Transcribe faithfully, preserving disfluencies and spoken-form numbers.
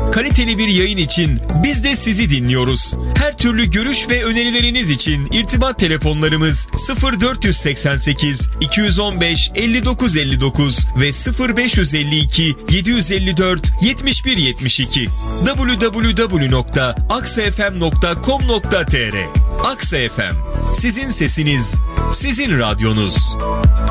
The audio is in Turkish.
Kaliteli bir yayın için biz de sizi dinliyoruz. Her türlü görüş ve önerileriniz için irtibat telefonlarımız sıfır dört seksen sekiz iki yüz on beş elli dokuz elli dokuz ve sıfır beş yüz elli iki yedi yüz elli dört yetmiş bir yetmiş iki. double-u double-u double-u nokta aksa f m nokta com nokta t r. Aksa F M. Sizin sesiniz, sizin radyonuz.